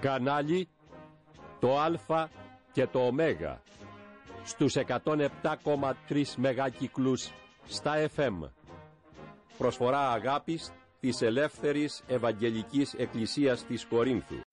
Κανάλι το Α και το Ω στους 107,3 μεγάκυκλους στα FM. Προσφορά αγάπης της Ελεύθερης Ευαγγελικής Εκκλησίας της Κορίνθου.